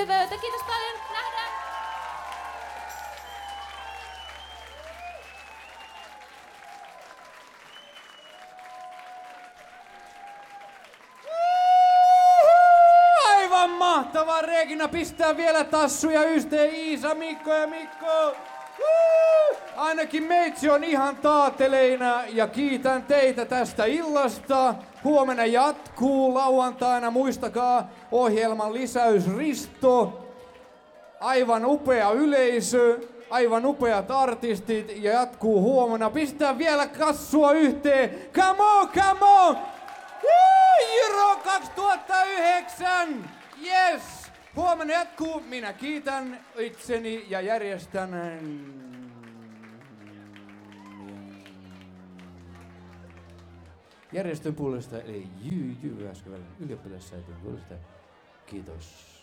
syvyyttä. Kiitos paljon. Nähdään. Aivan mahtavaa! Regina pistää vielä tassuja yhteen. Iisa, Mikko ja Mikko. Ainakin meitsi on ihan taateleina ja kiitän teitä tästä illasta. Huomenna jatkuu lauantaina. Muistakaa ohjelman lisäys Risto. Aivan upea yleisö, aivan upeat artistit ja jatkuu huomenna. Pistää vielä kassua yhteen. Come on, come on! Euro 2009! Yes! Huomenna jatkuu. Minä kiitän itseni ja järjestän järjestön puolesta, eli Jyväskylän ylioppilassäätiön puolesta. Kiitos.